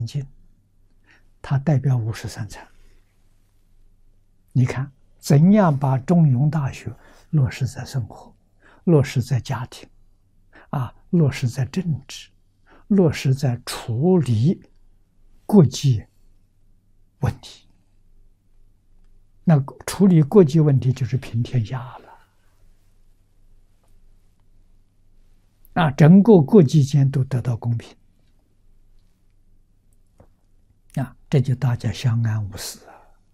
经，它代表53参。你看，怎样把中庸大学落实在生活，落实在家庭，落实在政治，落实在处理国际问题。那处理国际问题就是平天下了。整个国际间都得到公平。这就大家相安无事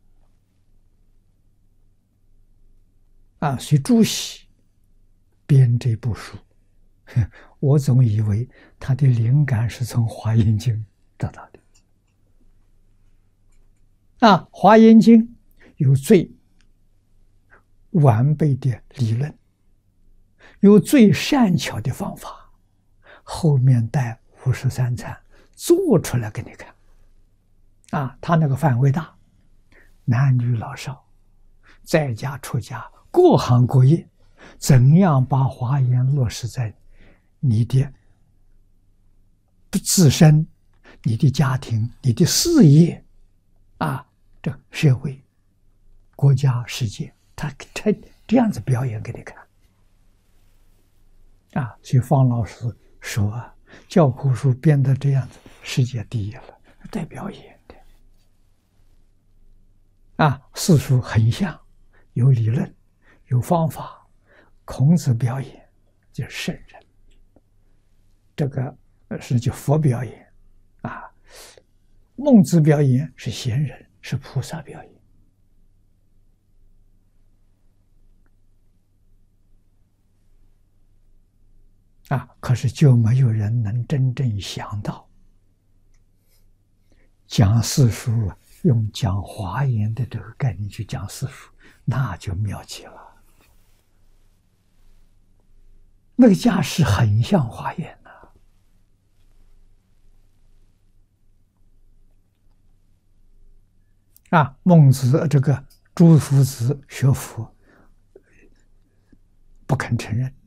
所以朱熹编这部书，我总以为他的灵感是从《华严经》得到的。《华严经》有最完备的理论，有最善巧的方法，后面带53参做出来给你看。他那个范围大，男女老少，在家出家，各行各业，怎样把华严落实在你的自身、你的家庭、你的事业这社会、国家、世界，他这样子表演给你看所以方老师说教科书编得这样子，世界第一了，带表演四书很像，有理论，有方法。孔子表演就是圣人，这个是就佛表演孟子表演是贤人，是菩萨表演可是就没有人能真正想到讲四书用讲华严的这个概念去讲四书，那就妙极了。那个架势很像华严孟子这个诸夫子学佛不肯承认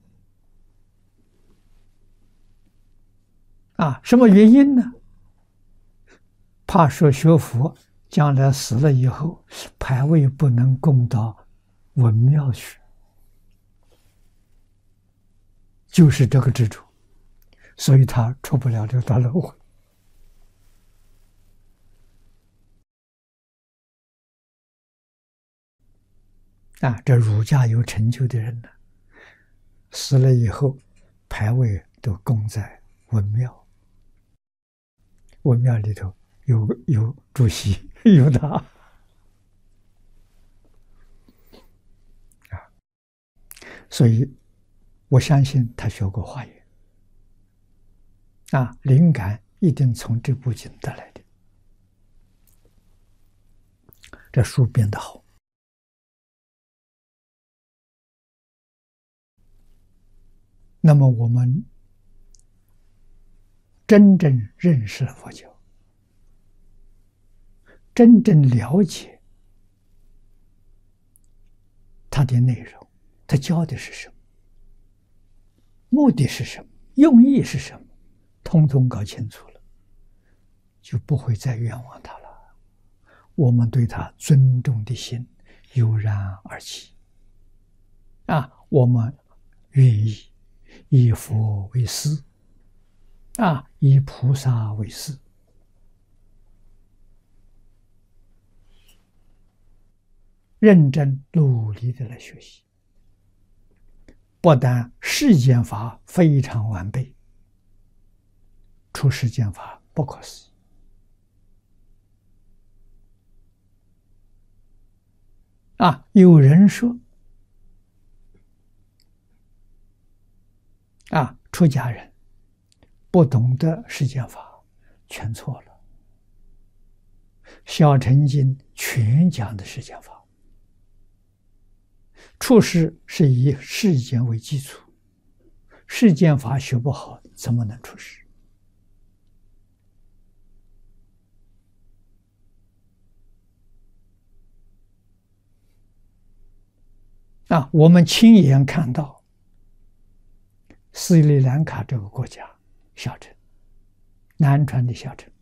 什么原因呢？怕说学佛将来死了以后，牌位不能供到文庙去，就是这个执着，所以他出不了这个大轮回。这儒家有成就的人呢，死了以后，牌位都供在文庙，文庙里头有主席，有他所以我相信他学过华严灵感一定从这部经得来的。这书编得好。那么我们真正认识了佛教，真正了解它的内容，它教的是什么，目的是什么，用意是什么，通通搞清楚了，就不会再冤枉他了。我们对他尊重的心油然而起我们愿意以佛为师以菩萨为师，认真努力的来学习。不但世间法非常完备，出世间法不可思议有人说出家人不懂得世间法，全错了。小乘经全讲的世间法，出世是以世间为基础，世间法学不好，怎么能出世我们亲眼看到斯里兰卡这个国家小城，南传的小城